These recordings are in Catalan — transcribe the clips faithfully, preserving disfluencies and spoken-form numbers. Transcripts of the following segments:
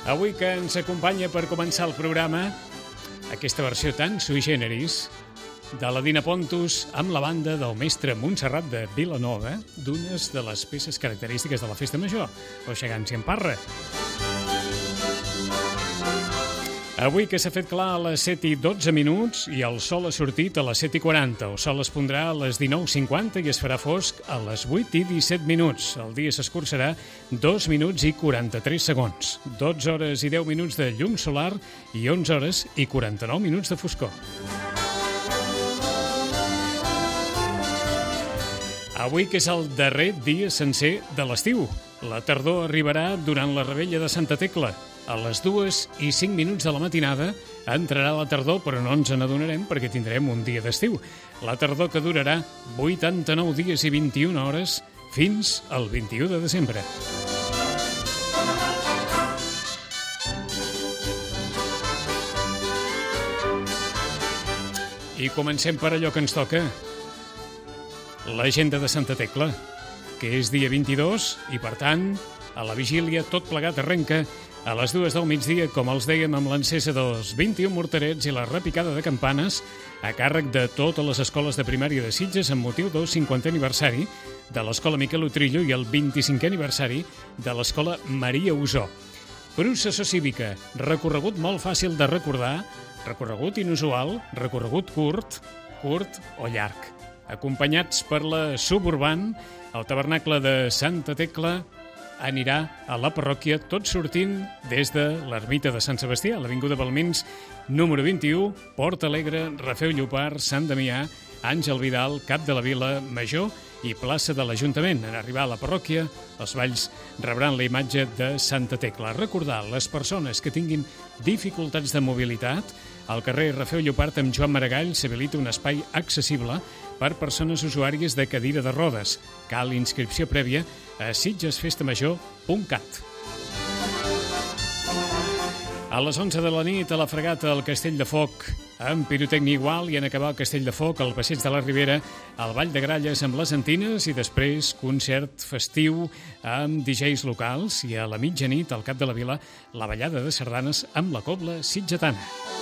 Avui que ens acompanya per començar el programa, aquesta versió tan sui generis de la Dina Pontus amb la banda del mestre Montserrat de Vilanova, d'unes de les peces característiques de la Festa Major, Os Gegants i en Parra. Avui que s'ha fet clar a les set i dotze minuts i el sol ha sortit a les set i quaranta. El sol es pondrà a les dinou cinquanta i es farà fosc a les vuit i disset minuts. El dia s'escurçarà dos minuts i quaranta-tres segons. dotze hores i deu minuts de llum solar i onze hores i quaranta-nou minuts de foscor. Avui que és el darrer dia sencer de l'estiu. La tardor arribarà durant la revetlla de Santa Tecla. A les dues i cinc minuts de la matinada entrarà la tardor, però no ens n'adonarem perquè tindrem un dia d'estiu. La tardor que durarà vuitanta-nou dies i vint-i-una hores fins al vint-i-u de desembre. I comencem per allò que ens toca. L'agenda de Santa Tecla, que és dia vint-i-dos i, per tant, a la vigília tot plegat arrenca a les dues del migdia, com els dèiem, amb l'encesa dels vint-i-un morterets i la repicada de campanes a càrrec de totes les escoles de primària de Sitges amb motiu del cinquantè aniversari de l'Escola Miquel Utrillo i el vint-i-cinquè aniversari de l'Escola Maria Usó. Processó cívica, recorregut molt fàcil de recordar, recorregut inusual, recorregut curt, curt o llarg. Acompanyats per la Suburban, el tabernacle de Santa Tecla anirà a la parròquia, tot sortint des de l'ermita de Sant Sebastià, l'Avinguda Balmins, número vint-i-u, Port Alegre, Rafeu Llopart, Sant Damià, Àngel Vidal, Cap de la Vila Major i plaça de l'Ajuntament. En arribar a la parròquia, els balls rebran la imatge de Santa Tecla. Recordar les persones que tinguin dificultats de mobilitat, al carrer Rafeu Llopart amb Joan Maragall s'habilita un espai accessible per persones usuàries de cadira de rodes. Cal inscripció prèvia a sitgesfestamajor punt cat. A les onze de la nit, a la fregata al Castell de Foc, amb pirotècnia igual, i en acabar el Castell de Foc, al Passeig de la Ribera, al Ball de Gralles amb les Antines, i després concert festiu amb D Js locals, i a la mitjanit, al Cap de la Vila, la ballada de sardanes amb la cobla sitgetana.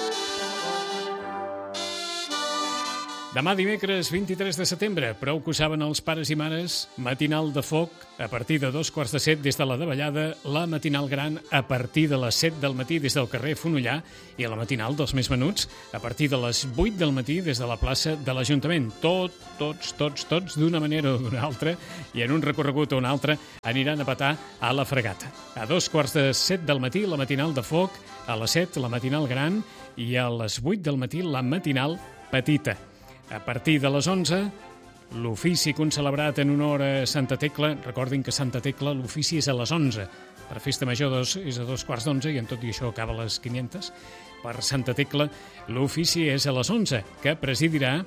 Demà dimecres vint-i-tres de setembre, prou que ho saben els pares i mares, matinal de foc a partir de dos quarts de set des de la davallada, la matinal gran a partir de les set del matí des del carrer Fonollar i la matinal dels més menuts a partir de les vuit del matí des de la plaça de l'Ajuntament. Tot, tots, tots, tots, d'una manera o d'una altra i en un recorregut o un altre aniran a petar a la fregata. A dos quarts de set del matí la matinal de foc, a les set la matinal gran i a les vuit del matí la matinal petita. A partir de les onze, l'ofici concelebrat en honor a Santa Tecla. Recordin que Santa Tecla l'ofici és a les onze. Per Festa Major dos, és a dos quarts d'onze i en tot i això acaba a les quinientes. Per Santa Tecla l'ofici és a les onze, que presidirà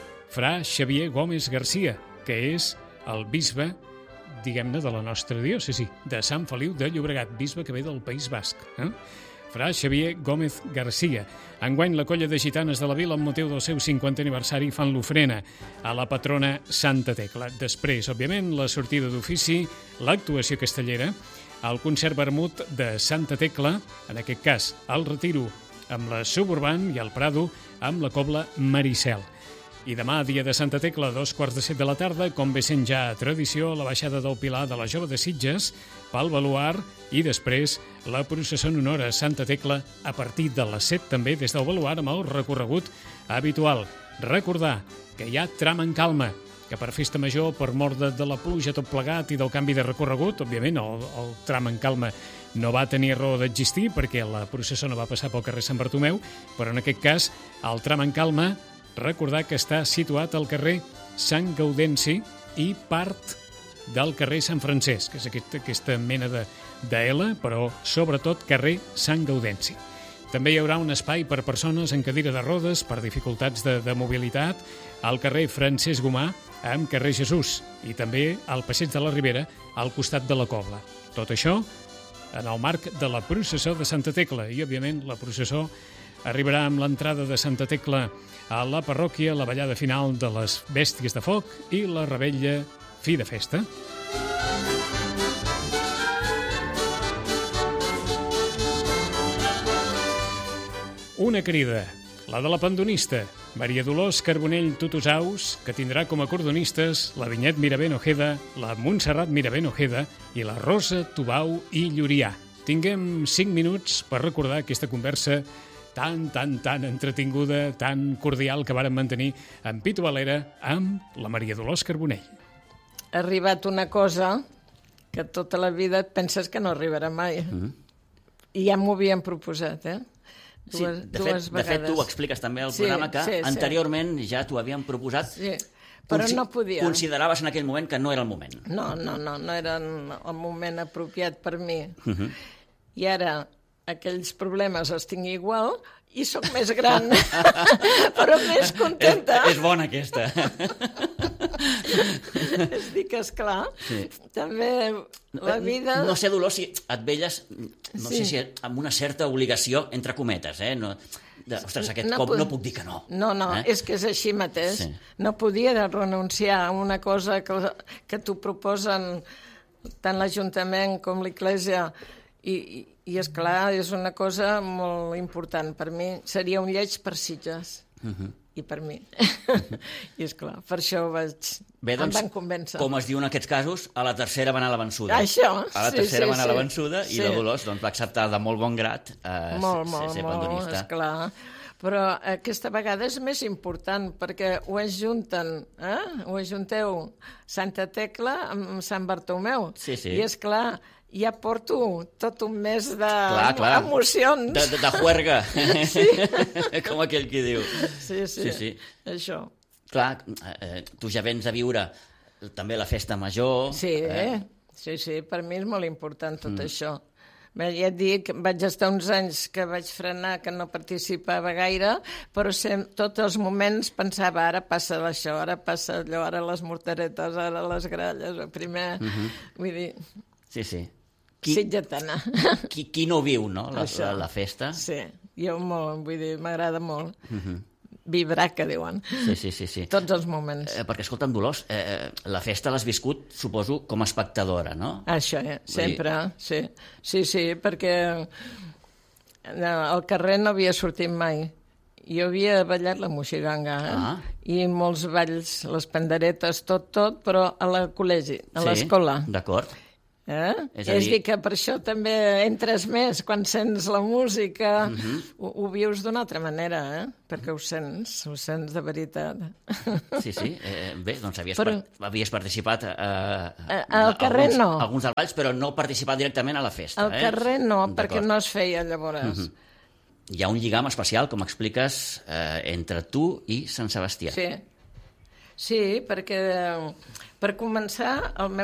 Fra Xavier Gómez Garcia, que és el bisbe, diguem-ne, de la nostra diòcesi, de Sant Feliu de Llobregat, bisbe que ve del País Basc. Eh? Fra Xavier Gómez Garcia. Enguany la colla de gitanes de la vila amb motiu del seu cinquantè aniversari fan l'ofrena a la patrona Santa Tecla. Després, òbviament, la sortida d'ofici, l'actuació castellera, el concert vermut de Santa Tecla, en aquest cas el retiro amb la Suburban i el Prado amb la cobla Maricel. I demà, dia de Santa Tecla, a dos quarts de set de la tarda, com ve sent ja tradició, la baixada del Pilar de la Jove de Sitges pel Baluard i després la processó en honor a Santa Tecla a partir de les set també des del Baluard amb el recorregut habitual. Recordar que hi ha tram en calma, que per Festa Major, per mort de, de la pluja tot plegat i del canvi de recorregut, òbviament el, el tram en calma no va tenir raó d'existir perquè la processó no va passar pel carrer Sant Bartomeu, però en aquest cas el tram en calma, recordar que està situat al carrer Sant Gaudenci i part del carrer Sant Francesc, que és aquesta, aquesta mena de, de L, però sobretot carrer Sant Gaudenci. També hi haurà un espai per persones en cadira de rodes per dificultats de, de mobilitat al carrer Francesc Gomà amb carrer Jesús i també al Passeig de la Ribera al costat de la Cobla. Tot això en el marc de la processó de Santa Tecla i, òbviament, la processó arribarà amb l'entrada de Santa Tecla a la parròquia, la ballada final de les bèsties de foc i la revetlla fi de festa. una crida, la de la pandonista, Maria Dolors Carbonell Tutusaus, que tindrà com a cordonistes la Vinyet Miravent Ojeda, la Montserrat Miravent Ojeda i la Rosa Tubau i Llurià. Tinguem cinc minuts per recordar aquesta conversa tan, tan, tan entretinguda, tan cordial que vàrem mantenir amb Pitu Valera amb la Maria Dolors Carbonell. Ha arribat una cosa que tota la vida et penses que no arribarà mai. Mm-hmm. I ja m'ho havien proposat, eh? Dues, sí, de, dues fet, de fet, tu ho expliques també al sí, programa, que sí, anteriorment sí. ja t'ho havien proposat, sí, però Consi- no podia. Consideraves en aquell moment que no era el moment. No, no, no, no era el moment apropiat per mi. Uh-huh. I ara aquells problemes els tinc igual i sóc més gran, però més contenta. És, és bona aquesta. És dir que, esclar, sí. també la vida... No sé, Dolors, si et veies, no sí. sé si amb una certa obligació, entre cometes, eh? No, de, ostres, aquest no cop pod... no puc dir que no. No, no, eh? És que és així mateix. Sí. No podia renunciar a una cosa que, que t'ho proposen tant l'Ajuntament com l'Església i, i, i esclar, és una cosa molt important. Per mi seria un lleig per Sitges. Uh-huh. I per mi. I esclar, per això ho vaig... Bé, doncs, em van convèncer. Com es diu en aquests casos, a la tercera va anar la vençuda. Això, A la sí, tercera sí, va anar sí. la vençuda i sí. la Dolors doncs, va acceptar de molt bon grat eh, molt, ser, molt, ser molt, pandonista. esclar. Però aquesta vegada és més important perquè ho ajunten, eh? Ho ajunteu Santa Tecla amb Sant Bartomeu. Sí, sí. I esclar, ja porto tot un mes de clar, clar. emocions. De, de, de juerga, sí. com aquell qui diu. Sí, sí, sí, sí. això. Clar, eh, tu ja vens a viure també la festa major. Sí, eh? sí, sí, per mi és molt important tot mm. això. Bé, ja et dic, vaig estar uns anys que vaig frenar, que no participava gaire, però sem- tots els moments pensava, ara passa això, ara passa allò, ara les morteretes, ara les gralles, primer, mm-hmm. vull dir... Sí, sí. Qui, Sitgetana. Qui, qui no viu, no?, la, la, la festa. Sí, jo molt, vull dir, m'agrada molt. Mm-hmm. Vibrar, que diuen. Sí, sí, sí. sí. Tots els moments. Eh, perquè, escolta'm, Dolors, eh, la festa l'has viscut, suposo, com a espectadora, no? Això, eh? sempre, dir... sí. Sí, sí, perquè al carrer no havia sortit mai. Jo havia ballat la moixiganga, eh? Ah. I molts balls, les panderetes, tot, tot, però a la col·legi, a sí, l'escola. D'acord. Eh? És, és dir... dir que per això també entres més quan sents la música, uh-huh. ho, ho vius d'una altra manera, eh? Perquè ho sents, ho sents de veritat. Sí, sí, eh, bé, doncs havies, però... part, havies participat eh, a, al carrer alguns, no. alguns dels balls, però no participat directament a la festa. Al eh? carrer no, perquè no es feia llavors. Uh-huh. Hi ha un lligam especial, com expliques, eh, entre tu i Sant Sebastià. Sí, sí, perquè per començar el meu